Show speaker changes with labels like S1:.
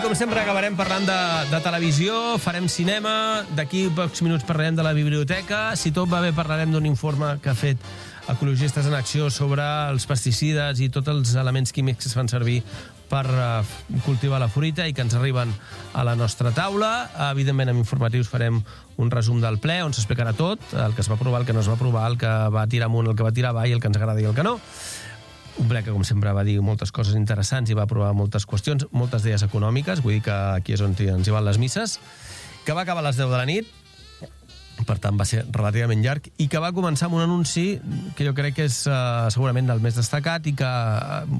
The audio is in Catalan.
S1: com sempre, acabarem parlant de televisió, farem cinema, d'aquí pocs minuts parlarem de la biblioteca, si tot va bé parlarem d'un informe que ha fet Ecologistes en Acció sobre els pesticides i tots els elements químics que es fan servir per cultivar la fruita i que ens arriben a la nostra taula. Evidentment, amb informatius farem un resum del ple on s'explicarà tot, el que es va aprovar, el que no es va aprovar, el que va tirar amunt, el que va tirar avall, el que ens agrada i el que no. Un ple que, com sempre, va dir moltes coses interessants i va aprovar moltes qüestions, moltes d'elles econòmiques, vull dir que aquí és on ens hi van les misses, que va acabar a les 10 de la nit, per tant va ser relativament llarg, i que va començar amb un anunci que jo crec que és segurament el més destacat i que